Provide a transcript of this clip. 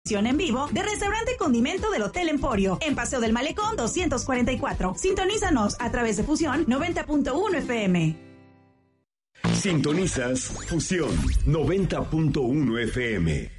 En vivo de Restaurante Condimento del Hotel Emporio en Paseo del Malecón 244. Sintonízanos a través de Fusión 90.1 FM. Sintonizas Fusión 90.1 FM.